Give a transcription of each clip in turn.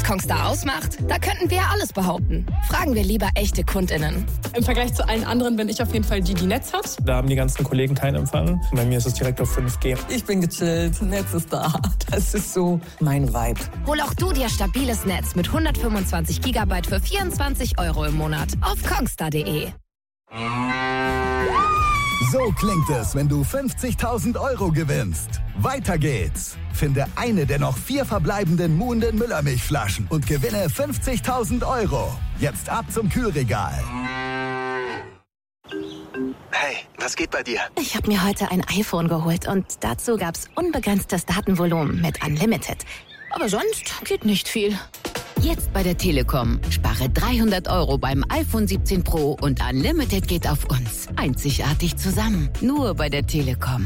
Kongstar ausmacht? Da könnten wir ja alles behaupten. Fragen wir lieber echte KundInnen. Im Vergleich zu allen anderen bin ich auf jeden Fall die Netz hat. Da haben die ganzen Kollegen keinen Empfang. Bei mir ist es direkt auf 5G. Ich bin gechillt, Netz ist da. Das ist so mein Vibe. Hol auch du dir stabiles Netz mit 125 GB für 24 € im Monat auf kongstar.de. So klingt es, wenn du 50.000 € gewinnst. Weiter geht's. Finde eine der noch 4 verbleibenden Muhnden Müllermilchflaschen und gewinne 50.000 €. Jetzt ab zum Kühlregal. Hey, was geht bei dir? Ich habe mir heute ein iPhone geholt und dazu gab's unbegrenztes Datenvolumen mit Unlimited. Aber sonst geht nicht viel. Jetzt bei der Telekom. Spare 300 € beim iPhone 17 Pro und Unlimited geht auf uns. Einzigartig zusammen. Nur bei der Telekom.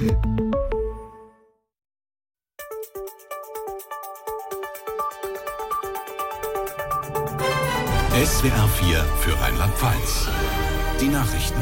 SWR 4 für Rheinland-Pfalz. Die Nachrichten.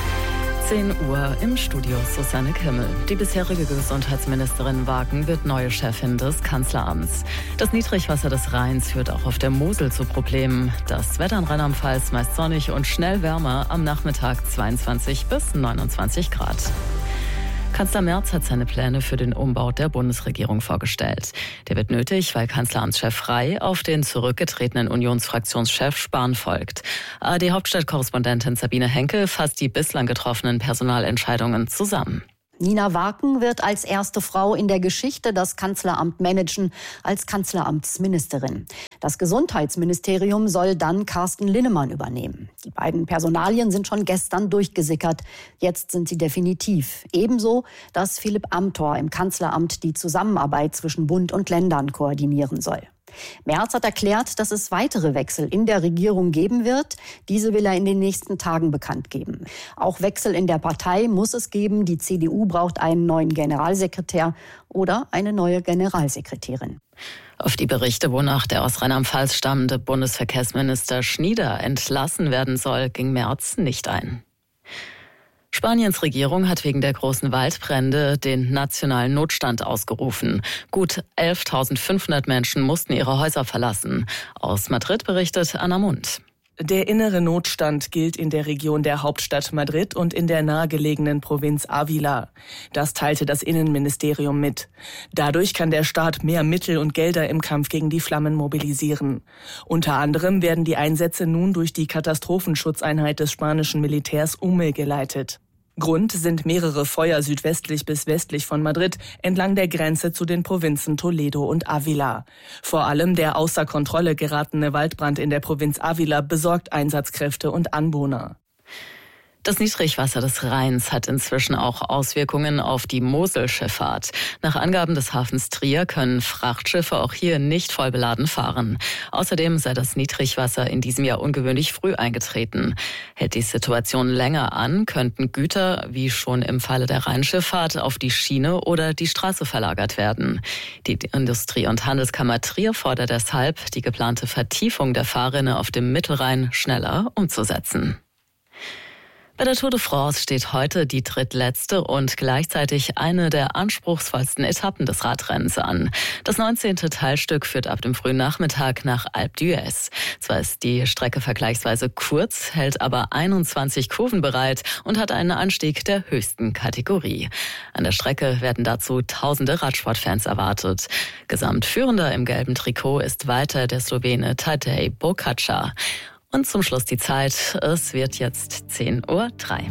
10 Uhr im Studio Susanne Kimmel. Die bisherige Gesundheitsministerin Wagen wird neue Chefin des Kanzleramts. Das Niedrigwasser des Rheins führt auch auf der Mosel zu Problemen. Das Wetter in Rheinland-Pfalz meist sonnig und schnell wärmer, am Nachmittag 22 bis 29 Grad. Kanzler Merz hat seine Pläne für den Umbau der Bundesregierung vorgestellt. Der wird nötig, weil Kanzleramtschef Rey auf den zurückgetretenen Unionsfraktionschef Spahn folgt. ARD-Hauptstadtkorrespondentin Sabine Henkel fasst die bislang getroffenen Personalentscheidungen zusammen. Nina Waken wird als erste Frau in der Geschichte das Kanzleramt managen, als Kanzleramtsministerin. Das Gesundheitsministerium soll dann Carsten Linnemann übernehmen. Die beiden Personalien sind schon gestern durchgesickert. Jetzt sind sie definitiv. Ebenso, dass Philipp Amthor im Kanzleramt die Zusammenarbeit zwischen Bund und Ländern koordinieren soll. Merz hat erklärt, dass es weitere Wechsel in der Regierung geben wird. Diese will er in den nächsten Tagen bekannt geben. Auch Wechsel in der Partei muss es geben. Die CDU braucht einen neuen Generalsekretär oder eine neue Generalsekretärin. Auf die Berichte, wonach der aus Rheinland-Pfalz stammende Bundesverkehrsminister Schnieder entlassen werden soll, ging Merz nicht ein. Spaniens Regierung hat wegen der großen Waldbrände den nationalen Notstand ausgerufen. Gut 11.500 Menschen mussten ihre Häuser verlassen. Aus Madrid berichtet Anna Mund. Der innere Notstand gilt in der Region der Hauptstadt Madrid und in der nahegelegenen Provinz Ávila. Das teilte das Innenministerium mit. Dadurch kann der Staat mehr Mittel und Gelder im Kampf gegen die Flammen mobilisieren. Unter anderem werden die Einsätze nun durch die Katastrophenschutzeinheit des spanischen Militärs umgeleitet. Grund sind mehrere Feuer südwestlich bis westlich von Madrid entlang der Grenze zu den Provinzen Toledo und Ávila. Vor allem der außer Kontrolle geratene Waldbrand in der Provinz Ávila besorgt Einsatzkräfte und Anwohner. Das Niedrigwasser des Rheins hat inzwischen auch Auswirkungen auf die Moselschifffahrt. Nach Angaben des Hafens Trier können Frachtschiffe auch hier nicht voll beladen fahren. Außerdem sei das Niedrigwasser in diesem Jahr ungewöhnlich früh eingetreten. Hält die Situation länger an, könnten Güter, wie schon im Falle der Rheinschifffahrt, auf die Schiene oder die Straße verlagert werden. Die Industrie- und Handelskammer Trier fordert deshalb, die geplante Vertiefung der Fahrrinne auf dem Mittelrhein schneller umzusetzen. Bei der Tour de France steht heute die drittletzte und gleichzeitig eine der anspruchsvollsten Etappen des Radrennens an. Das 19. Teilstück führt ab dem frühen Nachmittag nach Alpe d'Huez. Zwar ist die Strecke vergleichsweise kurz, hält aber 21 Kurven bereit und hat einen Anstieg der höchsten Kategorie. An der Strecke werden dazu tausende Radsportfans erwartet. Gesamtführender im gelben Trikot ist weiter der Slowene Tadej Pogačar. Und zum Schluss die Zeit. Es wird jetzt 10:03 Uhr.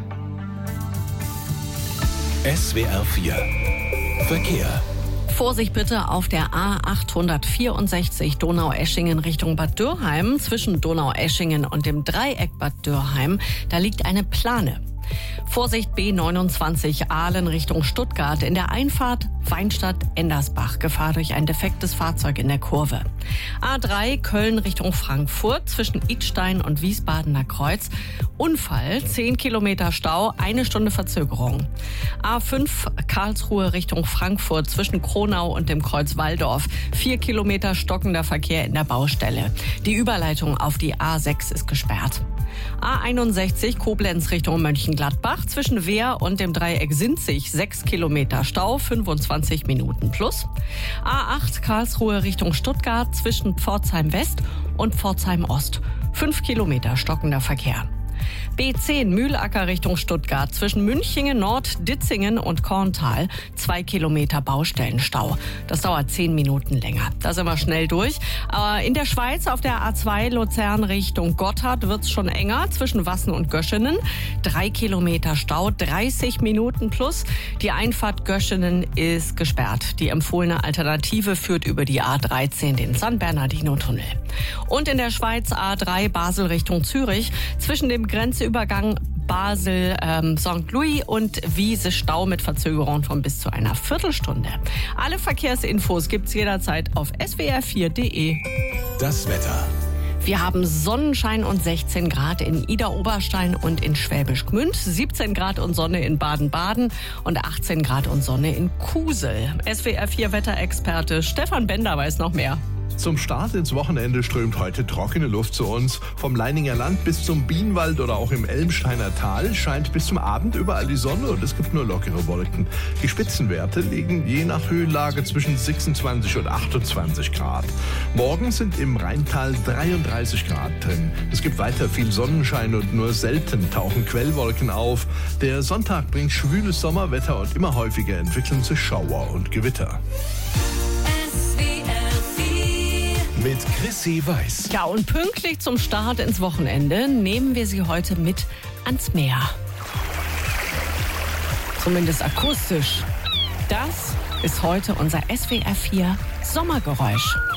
SWR 4 Verkehr. Vorsicht bitte auf der A864 Donaueschingen Richtung Bad Dürrheim. Zwischen Donaueschingen und dem Dreieck Bad Dürrheim, da liegt eine Plane. Vorsicht B29 Aalen Richtung Stuttgart. In der Einfahrt Weinstadt-Endersbach. Gefahr durch ein defektes Fahrzeug in der Kurve. A3 Köln Richtung Frankfurt. Zwischen Idstein und Wiesbadener Kreuz. Unfall, 10 Kilometer Stau, 1 Stunde Verzögerung. A5 Karlsruhe Richtung Frankfurt. Zwischen Kronau und dem Kreuz Walldorf. 4 Kilometer stockender Verkehr in der Baustelle. Die Überleitung auf die A6 ist gesperrt. A61 Koblenz Richtung Mönchengladbach. Zwischen Wehr und dem Dreieck Sinzig 6 Kilometer Stau, 25 Minuten plus. A8 Karlsruhe Richtung Stuttgart zwischen Pforzheim West und Pforzheim Ost. 5 Kilometer stockender Verkehr. B10 Mühlacker Richtung Stuttgart zwischen Münchingen Nord, Ditzingen und Korntal 2 Kilometer Baustellenstau. Das dauert 10 Minuten länger. Da sind wir schnell durch. Aber in der Schweiz auf der A2 Luzern Richtung Gotthard wird's schon enger zwischen Wassen und Göschenen. 3 Kilometer Stau, 30 Minuten plus. Die Einfahrt Göschenen ist gesperrt. Die empfohlene Alternative führt über die A13, den San Bernardino-Tunnel. Und in der Schweiz A3 Basel Richtung Zürich zwischen dem Grenzübergang Basel, St. Louis und Wiese Stau mit Verzögerung von bis zu einer Viertelstunde. Alle Verkehrsinfos gibt's jederzeit auf swr4.de. Das Wetter. Wir haben Sonnenschein und 16 Grad in Ida-Oberstein und in Schwäbisch Gmünd, 17 Grad und Sonne in Baden-Baden und 18 Grad und Sonne in Kusel. SWR4-Wetterexperte Stefan Bender weiß noch mehr. Zum Start ins Wochenende strömt heute trockene Luft zu uns. Vom Leininger Land bis zum Bienenwald oder auch im Elmsteiner Tal scheint bis zum Abend überall die Sonne und es gibt nur lockere Wolken. Die Spitzenwerte liegen je nach Höhenlage zwischen 26 und 28 Grad. Morgen sind im Rheintal 33 Grad drin. Es gibt weiter viel Sonnenschein und nur selten tauchen Quellwolken auf. Der Sonntag bringt schwüles Sommerwetter und immer häufiger entwickeln sich Schauer und Gewitter. Mit Chrissy Weiß. Ja, und pünktlich zum Start ins Wochenende nehmen wir Sie heute mit ans Meer. Zumindest akustisch. Das ist heute unser SWR4 Sommergeräusch.